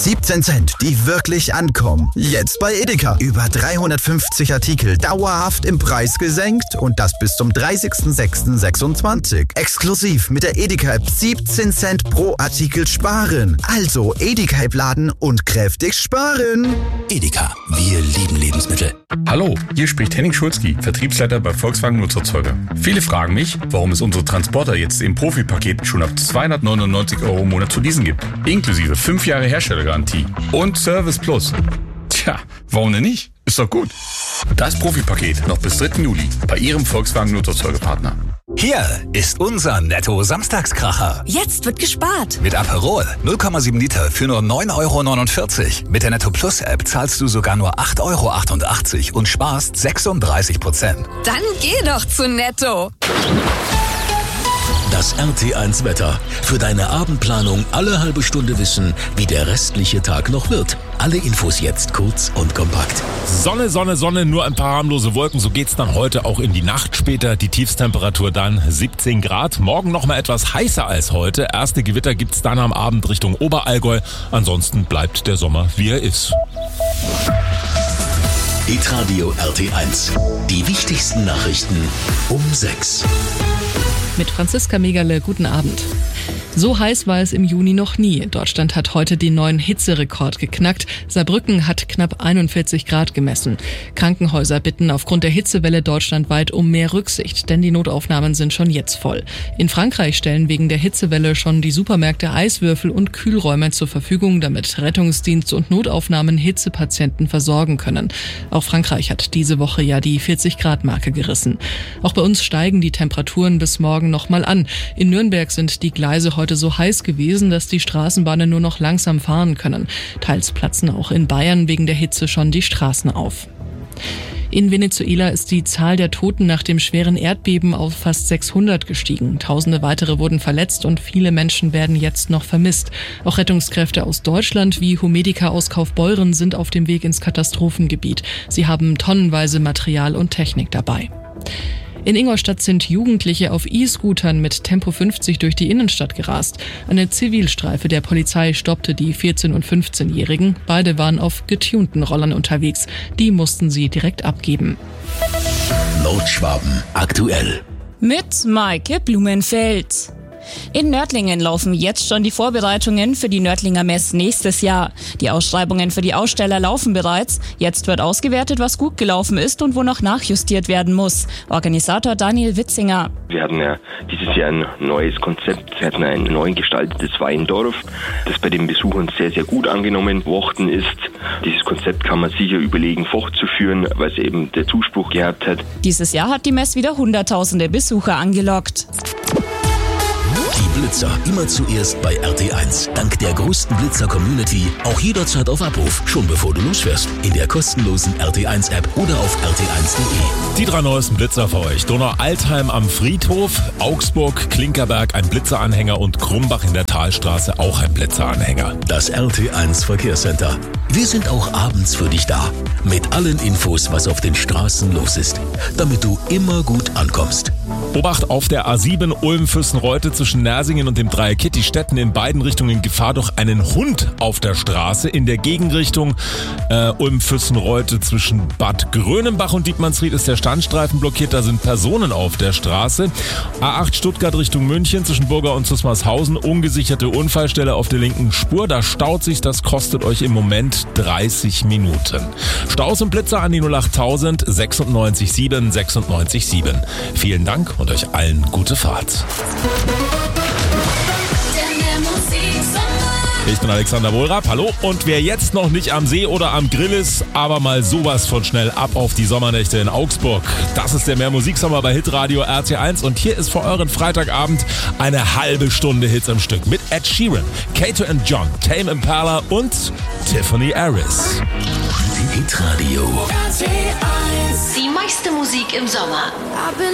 17 Cent, die wirklich ankommen. Jetzt bei Edeka. Über 350 Artikel dauerhaft im Preis gesenkt und das bis zum 30.06.26. Exklusiv mit der Edeka-App 17 Cent pro Artikel sparen. Also Edeka-App laden und kräftig sparen. Edeka, wir lieben Lebensmittel. Hallo, hier spricht Henning Schulzki, Vertriebsleiter bei Volkswagen Nutzfahrzeuge. Viele fragen mich, warum es unsere Transporter jetzt im Profipaket schon ab 299 € im Monat zu leasen gibt. Inklusive 5 Jahre Herstellergarantie und Service Plus. Tja, warum denn nicht? Ist doch gut. Das Profipaket noch bis 3. Juli bei Ihrem Volkswagen Nutzfahrzeugepartner. Hier ist unser Netto-Samstagskracher. Jetzt wird gespart. Mit Aperol 0,7 Liter für nur 9,49 €. Mit der Netto Plus App zahlst du sogar nur 8,88 € und sparst 36%. Dann geh doch zu Netto. Das RT1 Wetter. Für deine Abendplanung alle halbe Stunde wissen, wie der restliche Tag noch wird. Alle Infos jetzt kurz und kompakt. Sonne, Sonne, Sonne, nur ein paar harmlose Wolken. So geht's dann heute auch in die Nacht später. Die Tiefstemperatur dann 17 Grad. Morgen noch mal etwas heißer als heute. Erste Gewitter gibt's dann am Abend Richtung Oberallgäu. Ansonsten bleibt der Sommer, wie er ist. Hitradio RT1. Die wichtigsten Nachrichten um 6. Mit Franziska Megerle, guten Abend. So heiß war es im Juni noch nie. Deutschland hat heute den neuen Hitzerekord geknackt. Saarbrücken hat knapp 41 Grad gemessen. Krankenhäuser bitten aufgrund der Hitzewelle deutschlandweit um mehr Rücksicht, denn die Notaufnahmen sind schon jetzt voll. In Frankreich stellen wegen der Hitzewelle schon die Supermärkte Eiswürfel und Kühlräume zur Verfügung, damit Rettungsdienst und Notaufnahmen Hitzepatienten versorgen können. Auch Frankreich hat diese Woche ja die 40-Grad-Marke gerissen. Auch bei uns steigen die Temperaturen bis morgen nochmal an. In Nürnberg sind die Gleise heute so heiß gewesen, dass die Straßenbahnen nur noch langsam fahren können. Teils platzen auch in Bayern wegen der Hitze schon die Straßen auf. In Venezuela ist die Zahl der Toten nach dem schweren Erdbeben auf fast 600 gestiegen. Tausende weitere wurden verletzt und viele Menschen werden jetzt noch vermisst. Auch Rettungskräfte aus Deutschland wie Humedica aus Kaufbeuren sind auf dem Weg ins Katastrophengebiet. Sie haben tonnenweise Material und Technik dabei. In Ingolstadt sind Jugendliche auf E-Scootern mit Tempo 50 durch die Innenstadt gerast. Eine Zivilstreife der Polizei stoppte die 14- und 15-Jährigen. Beide waren auf getunten Rollern unterwegs. Die mussten sie direkt abgeben. Nordschwaben aktuell. Mit Maike Blumenfeld. In Nördlingen laufen jetzt schon die Vorbereitungen für die Nördlinger Mess nächstes Jahr. Die Ausschreibungen für die Aussteller laufen bereits. Jetzt wird ausgewertet, was gut gelaufen ist und wo noch nachjustiert werden muss. Organisator Daniel Witzinger. Wir hatten ja dieses Jahr ein neues Konzept. Wir hatten ein neu gestaltetes Weindorf, das bei den Besuchern sehr, sehr gut angenommen worden ist. Dieses Konzept kann man sicher überlegen, fortzuführen, weil es eben der Zuspruch gehabt hat. Dieses Jahr hat die Mess wieder Hunderttausende Besucher angelockt. Die Blitzer immer zuerst bei RT1. Dank der größten Blitzer-Community auch jederzeit auf Abruf, schon bevor du losfährst. In der kostenlosen RT1-App oder auf rt1.de. Die 3 neuesten Blitzer für euch. Donau-Altheim am Friedhof, Augsburg, Klinkerberg ein Blitzeranhänger und Krumbach in der Talstraße auch ein Blitzeranhänger. Das RT1 Verkehrscenter. Wir sind auch abends für dich da. Mit allen Infos, was auf den Straßen los ist. Damit du immer gut ankommst. Obacht auf der A7 Ulm-Füssen-Reute zwischen Nersingen und dem Dreieck Kittistetten in beiden Richtungen Gefahr durch einen Hund auf der Straße. In der Gegenrichtung Ulm-Füssen-Reute zwischen Bad Grönenbach und Dietmannsried ist der Standstreifen blockiert. Da sind Personen auf der Straße. A8 Stuttgart Richtung München zwischen Burger und Zusmarshausen. Ungesicherte Unfallstelle auf der linken Spur. Da staut sich, das kostet euch im Moment 30 Minuten. Staus und Blitzer an die 08000 96 7 96 7. Vielen Dank und euch allen gute Fahrt. Ich bin Alexander Wohlrapp, hallo. Und wer jetzt noch nicht am See oder am Grill ist, aber mal sowas von schnell ab auf die Sommernächte in Augsburg. Das ist der Mehr-Musik-Sommer bei Hitradio RT1 und hier ist für euren Freitagabend eine halbe Stunde Hits am Stück mit Ed Sheeran, Kato and John, Tame Impala und Tiffany Harris. Hitradio. Die meiste Musik im Sommer.